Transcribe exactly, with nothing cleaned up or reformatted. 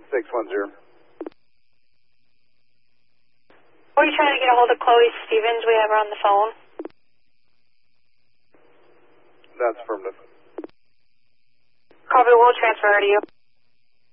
six one zero. Were you trying to get a hold of Chloe Stevens? We have her on the phone. That's affirmative. Copy, we'll transfer her to you.